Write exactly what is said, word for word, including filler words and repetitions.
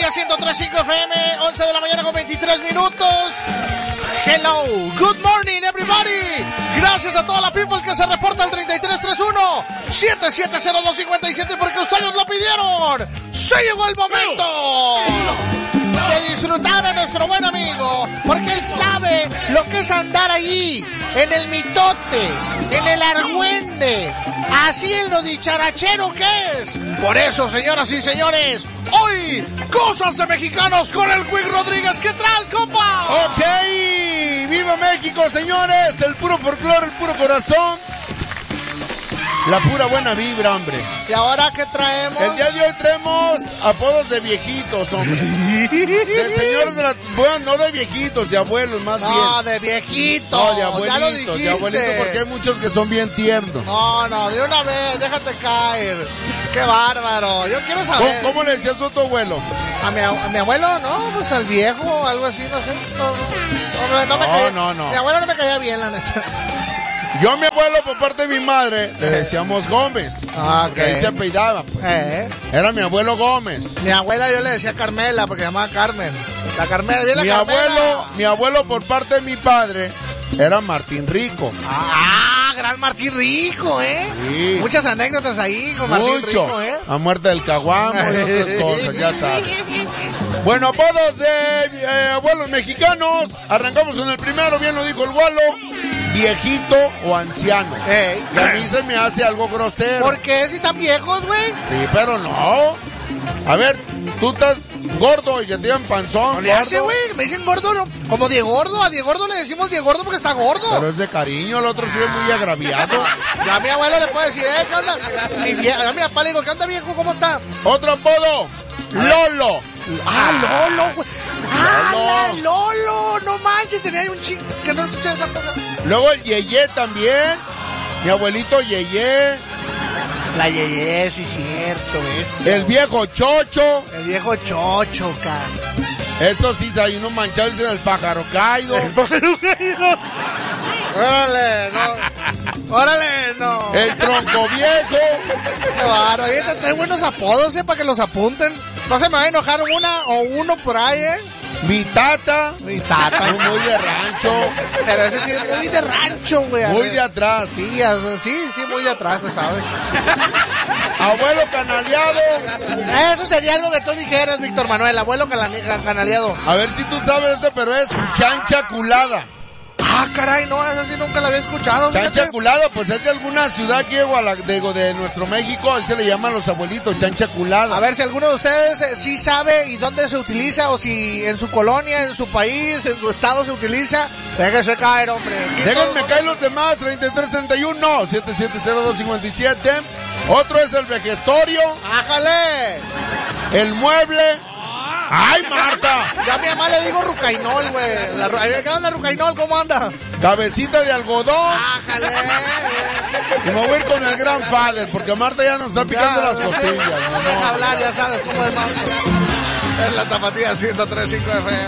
ciento tres punto cinco F M, once de la mañana con veintitrés minutos. Hello, good morning everybody. Gracias a toda la people que se reporta al treinta y tres treinta y uno, setenta y siete cero dos cincuenta y siete porque ustedes lo pidieron. Se llegó el momento de disfrutar a nuestro buen amigo, porque él sabe lo que es andar allí, en el mitote, en el argüende, así en lo dicharachero que es. Por eso, señoras y señores, hoy, Cosas de Mexicanos con el Quick Rodríguez. ¿Qué traes, compa? Ok, ¡viva México, señores! El puro folclore, el puro corazón, la pura buena vibra, hombre. ¿Y ahora qué traemos? El día de hoy traemos apodos de viejitos, hombre. De señores de la... Bueno, no de viejitos, de abuelos, más no, bien. No, de viejitos. No, de abuelitos, de abuelitos, porque hay muchos que son bien tiernos. No, no, de una vez, déjate caer. Qué bárbaro, yo quiero saber. ¿Cómo, cómo le decías tú a tu abuelo? A mi, a mi abuelo, no, pues al viejo, algo así, no sé. No, no, no, no me no, caía, no, no. Mi abuelo no me caía bien, la neta. Yo a mi abuelo, por parte de mi madre, le decíamos Gómez. Ah, porque ahí se apellidaba, pues. Eh. Era mi abuelo Gómez. Mi abuela yo le decía Carmela, porque se llamaba Carmen. La Carmela, ¿viene mi la Carmela? abuelo, mi abuelo por parte de mi padre era Martín Rico. Ah, gran Martín Rico, ¿eh? Sí. Muchas anécdotas ahí con Martín Mucho. Rico, ¿eh? A muerte del caguamo y otras cosas, ya sabes. Bueno, apodos de eh, abuelos mexicanos. Arrancamos con el primero, bien lo dijo el Gualo. Viejito o anciano. Ey. Y a mí se me hace algo grosero. ¿Por qué si tan viejos, güey? Sí, pero no. A ver, tú estás gordo y que te digan panzón. No le hace, güey. Me dicen gordo, no. Como Diego Gordo. A Diego Gordo le decimos Diego Gordo porque está gordo. Pero es de cariño, el otro sí es muy agraviado. Ya a mi abuelo le puedo decir, eh, ¿qué onda? Mi vieja, a mi papá le digo, ¿qué onda, viejo? ¿Cómo está? Otro apodo, Lolo. Ah, Lolo, güey. Ah, Lolo. la Lolo. No manches, tenía ahí un chingo que no escuché esa cosa. Luego el Yeye también. Mi abuelito Yeye. La Yeye, sí, cierto, ¿ves? El viejo Chocho. El viejo Chocho, cara. Estos sí hay unos manchados en el pájaro caído. El pájaro caído. Órale, no. Órale, no. El tronco viejo. Claro, ahí trae buenos apodos, ¿eh? Para que los apunten. No se me va a enojar una o uno por ahí, ¿eh? Mi tata. Mi tata. Muy de rancho. Pero ese sí es muy de rancho, güey. Muy de atrás. Sí, sí, sí, muy de atrás, se sabe. Abuelo canaleado. Eso sería algo que tú dijeras, Víctor Manuel. Abuelo canaleado. A ver si tú sabes este, pero es chancha culada. Ah, caray, no, esa sí nunca la había escuchado. Chancha fíjate. culada, pues es de alguna ciudad aquí de, de, de nuestro México, ahí se le llaman los abuelitos, chancha culada. A ver si alguno de ustedes eh, sí sabe y dónde se utiliza, o si en su colonia, en su país, en su estado se utiliza. Déjense caer, hombre. Déjenme caer los demás, treinta y tres treinta y uno, setenta y siete cero dos cincuenta y siete. Otro es el vejestorio. ¡Ájale! El mueble. ¡Ay, Marta! Ya a mi mamá le digo Rucainol, güey. La, ¿qué onda, Rucainol? ¿Cómo anda? Cabecita de algodón. ¡Ájale! Y me voy a ir con el Grandfather, porque Marta ya nos está picando ya, las costillas. No, no deja hablar, ya sabes cómo es Marta. Es la Tapatía ciento tres punto cinco F M.